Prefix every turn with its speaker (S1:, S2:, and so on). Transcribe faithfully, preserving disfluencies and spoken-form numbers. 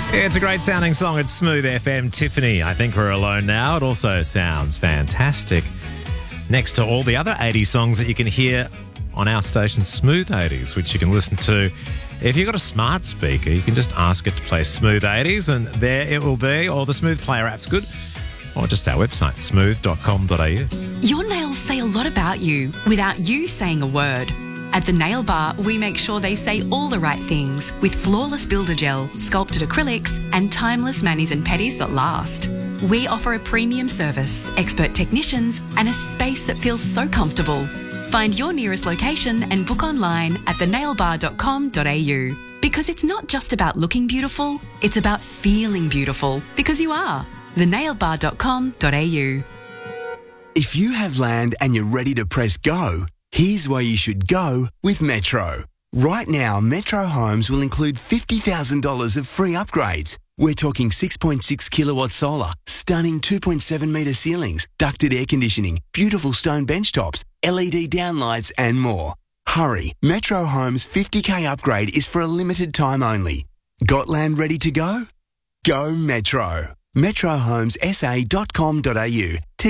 S1: Yeah, it's a great sounding song. It's Smooth F M. Tiffany, I think we're alone now. It also sounds fantastic. Next to all the other eighties songs that you can hear on our station, Smooth eighties, which you can listen to. If you've got a smart speaker, you can just ask it to play Smooth eighties, and there it will be. Or the Smooth Player app's good. Or just our website, smooth dot com dot a u.
S2: Your nails say a lot about you without you saying a word. At the Nail Bar, we make sure they say all the right things with flawless builder gel, sculpted acrylics, and timeless manis and pedis that last. We offer a premium service, expert technicians, and a space that feels so comfortable. Find your nearest location and book online at the nail bar dot com dot a u. Because it's not just about looking beautiful, it's about feeling beautiful. Because you are. the nail bar dot com dot a u.
S3: If you have land and you're ready to press go, here's where you should go with Metro. Right now, Metro Homes will include fifty thousand dollars of free upgrades. We're talking six point six kilowatt solar, stunning two point seven metre ceilings, ducted air conditioning, beautiful stone bench tops, L E D downlights and more. Hurry, Metro Homes fifty K upgrade is for a limited time only. Got land ready to go? Go Metro. metro homes s a dot com dot a u